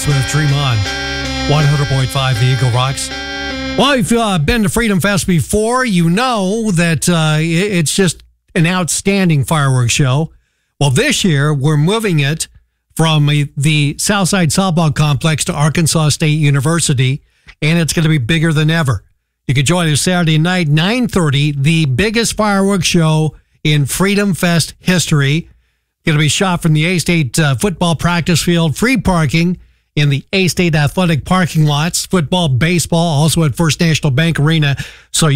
with Dream On. 100.5 The Eagle Rocks. Well, if you've been to Freedom Fest before, you know that it's just an outstanding fireworks show. Well, this year, we're moving it from the Southside Softball Complex to Arkansas State University, and it's going to be bigger than ever. You can join us Saturday night, 9:30, the biggest fireworks show in Freedom Fest history. Going to be shot from the A-State football practice field, free parking in the A-State athletic parking lots, football, baseball, also at First National Bank Arena. So